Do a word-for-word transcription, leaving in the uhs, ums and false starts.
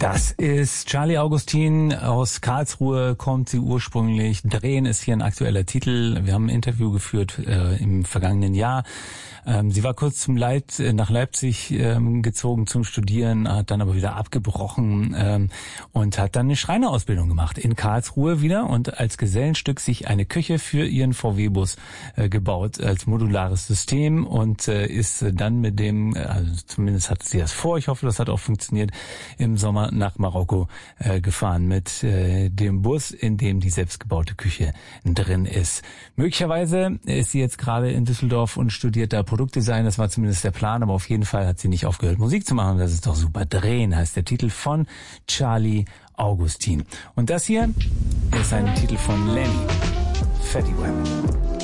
Das ist Charlie Augustin aus Karlsruhe, kommt sie ursprünglich. Drehen ist hier ein aktueller Titel. Wir haben ein Interview geführt äh, im vergangenen Jahr. Ähm, sie war kurz zum Leid äh, nach Leipzig ähm, gezogen zum Studieren, hat dann aber wieder abgebrochen ähm, und hat dann eine Schreinerausbildung gemacht in Karlsruhe wieder und als Gesellenstück sich eine Küche für ihren V W-Bus äh, gebaut als modulares System und äh, ist dann mit dem, also zumindest hatte sie das vor, ich hoffe, das hat auch funktioniert, im Sommer nach Marokko äh, gefahren mit äh, dem Bus, in dem die selbstgebaute Küche drin ist. Möglicherweise ist sie jetzt gerade in Düsseldorf und studiert da Produktdesign, das war zumindest der Plan, aber auf jeden Fall hat sie nicht aufgehört, Musik zu machen. Das ist doch super. Drehen heißt der Titel von Charlie Augustin. Und das hier ist ein Titel von Lenny, Fatty Wap.